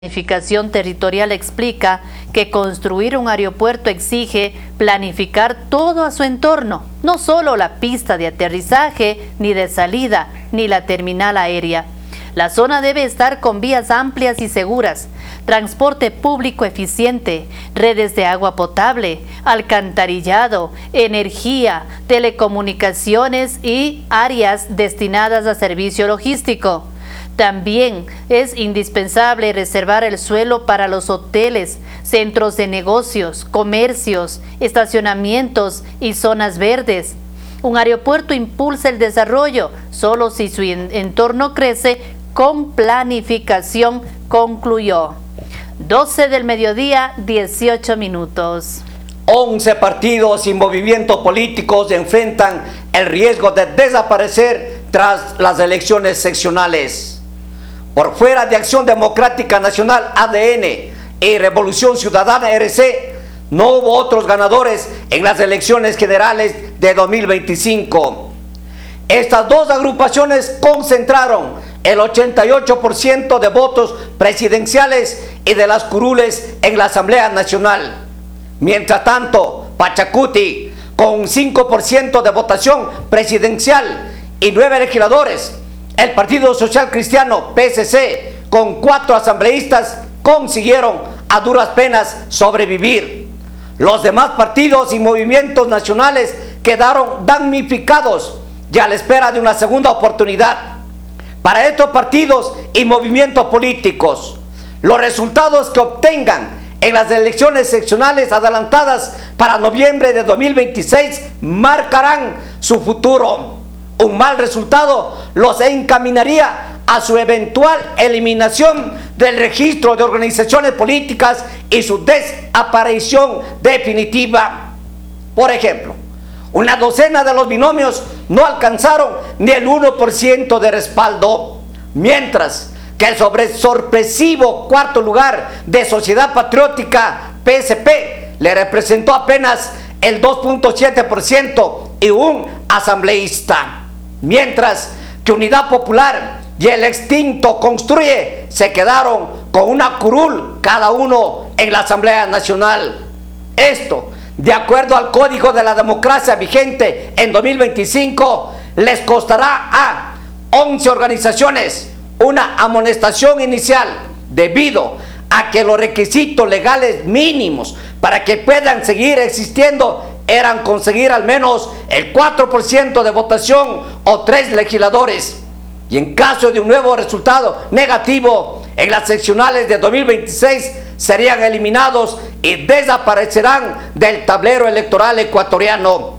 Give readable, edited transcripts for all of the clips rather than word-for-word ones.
Planificación territorial explica que construir un aeropuerto exige planificar todo a su entorno, no solo la pista de aterrizaje, ni de salida, ni la terminal aérea. La zona debe estar con vías amplias y seguras, transporte público eficiente, redes de agua potable, alcantarillado, energía, telecomunicaciones y áreas destinadas a servicio logístico. También es indispensable reservar el suelo para los hoteles, centros de negocios, comercios, estacionamientos y zonas verdes. Un aeropuerto impulsa el desarrollo solo si su entorno crece con planificación, concluyó. 12 del mediodía, 18 minutos. 11 partidos y movimientos políticos enfrentan el riesgo de desaparecer tras las elecciones seccionales. Por fuera de Acción Democrática Nacional ADN y Revolución Ciudadana RC, no hubo otros ganadores en las elecciones generales de 2025. Estas dos agrupaciones concentraron el 88% de votos presidenciales y de las curules en la Asamblea Nacional. Mientras tanto, Pachacuti, con un 5% de votación presidencial y 9 legisladores, el Partido Social Cristiano, PSC, con 4 asambleístas, consiguieron a duras penas sobrevivir. Los demás partidos y movimientos nacionales quedaron damnificados y a la espera de una segunda oportunidad. Para estos partidos y movimientos políticos, los resultados que obtengan en las elecciones seccionales adelantadas para noviembre de 2026 marcarán su futuro. Un mal resultado los encaminaría a su eventual eliminación del registro de organizaciones políticas y su desaparición definitiva. Por ejemplo, una docena de los binomios no alcanzaron ni el 1% de respaldo, mientras que el sorpresivo cuarto lugar de Sociedad Patriótica, PSP, le representó apenas el 2.7% y un asambleísta. Mientras que Unidad Popular y el extinto Construye se quedaron con una curul cada uno en la Asamblea Nacional. Esto, de acuerdo al Código de la Democracia vigente en 2025, les costará a 11 organizaciones una amonestación inicial debido a que los requisitos legales mínimos para que puedan seguir existiendo eran conseguir al menos el 4% de votación o 3 legisladores. Y en caso de un nuevo resultado negativo en las seccionales de 2026, serían eliminados y desaparecerán del tablero electoral ecuatoriano.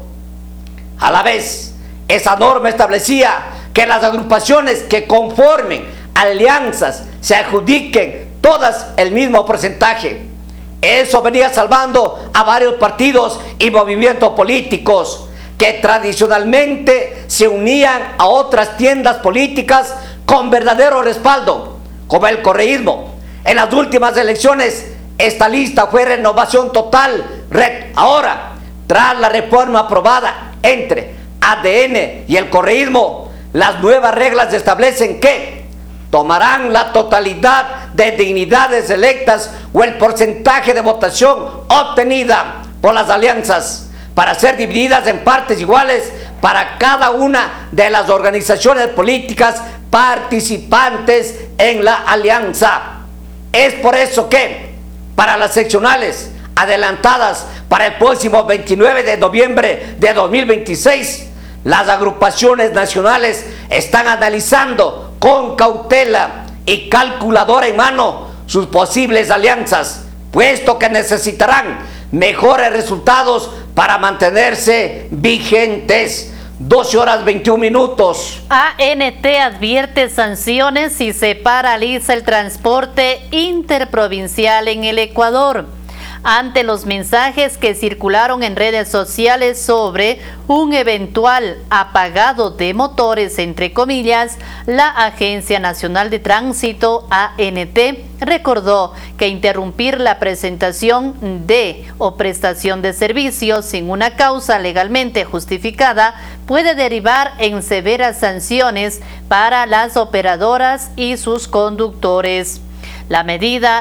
A la vez, esa norma establecía que las agrupaciones que conformen alianzas se adjudiquen todas el mismo porcentaje. Eso venía salvando a varios partidos y movimientos políticos que tradicionalmente se unían a otras tiendas políticas con verdadero respaldo, como el correísmo. En las últimas elecciones, esta lista fue Renovación Total, RET. Ahora, tras la reforma aprobada entre ADN y el correísmo, las nuevas reglas establecen que tomarán la totalidad de dignidades electas o el porcentaje de votación obtenida por las alianzas para ser divididas en partes iguales para cada una de las organizaciones políticas participantes en la alianza. Es por eso que para las seccionales adelantadas para el próximo 29 de noviembre de 2026, las agrupaciones nacionales están analizando con cautela y calculadora en mano sus posibles alianzas, puesto que necesitarán mejores resultados para mantenerse vigentes. 12 horas 21 minutos. ANT advierte sanciones si se paraliza el transporte interprovincial en el Ecuador. Ante los mensajes que circularon en redes sociales sobre un eventual apagado de motores, entre comillas, la Agencia Nacional de Tránsito, ANT, recordó que interrumpir la presentación de o prestación de servicios sin una causa legalmente justificada puede derivar en severas sanciones para las operadoras y sus conductores. La medida